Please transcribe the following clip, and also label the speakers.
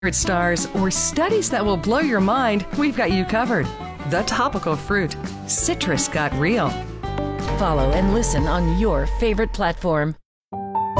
Speaker 1: stars, or studies that will blow your mind, we've got you covered. The Topical Fruit. Citrus got real.
Speaker 2: Follow and listen on your favorite platform.